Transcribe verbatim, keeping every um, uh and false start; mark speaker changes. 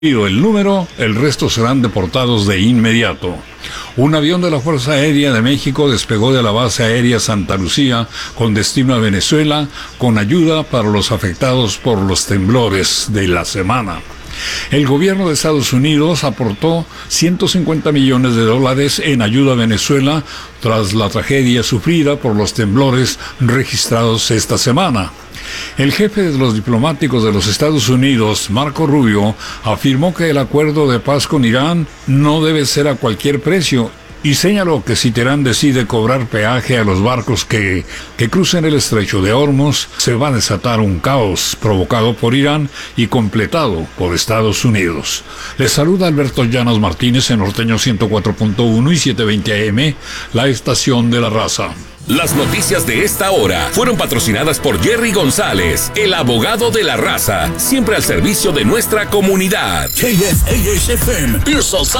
Speaker 1: el número, el resto serán deportados de inmediato. Un avión de la Fuerza Aérea de México despegó de la base aérea Santa Lucía con destino a Venezuela con ayuda para los afectados por los temblores de la semana. El gobierno de Estados Unidos aportó ciento cincuenta millones de dólares en ayuda a Venezuela tras la tragedia sufrida por los temblores registrados esta semana. El jefe de los diplomáticos de los Estados Unidos, Marco Rubio, afirmó que el acuerdo de paz con Irán no debe ser a cualquier precio y señaló que si Teherán decide cobrar peaje a los barcos que, que crucen el estrecho de Hormuz, se va a desatar un caos provocado por Irán y completado por Estados Unidos. Les saluda Alberto Llanos Martínez en Norteño ciento cuatro punto uno y setecientos veinte A M, la estación de la raza.
Speaker 2: Las noticias de esta hora fueron patrocinadas por Jerry González, el abogado de la raza, siempre al servicio de nuestra comunidad.
Speaker 3: K S A S F M, Pearsal's